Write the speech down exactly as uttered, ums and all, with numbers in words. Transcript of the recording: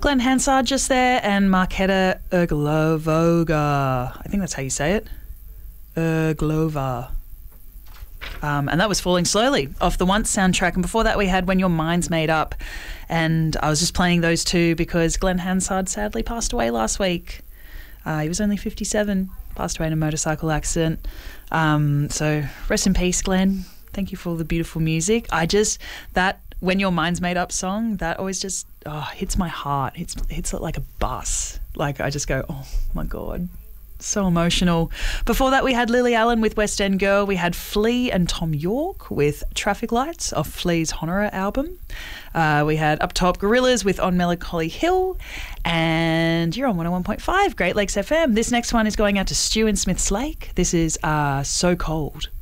Glenn Hansard just there, and Marketa Erglova. I think that's how you say it. Erglova. Um, and that was Falling Slowly off the Once soundtrack. And before that we had When Your Mind's Made Up. And I was just playing those two because Glenn Hansard sadly passed away last week. Uh, he was only fifty-seven, passed away in a motorcycle accident. Um, so rest in peace, Glenn. Thank you for all the beautiful music. I just, that When Your Mind's Made Up song, that always just oh, hits my heart. Hits, hits it like a bus. Like I just go, oh my God. So emotional. Before that, we had Lily Allen with West End Girl. We had Flea and Tom York with Traffic Lights off Flea's Honora album. Uh, we had up top Gorillaz with On Melancholy Hill. And you're on one oh one point five, Great Lakes F M. This next one is going out to Stu in Smiths Lake. This is uh, So Cold.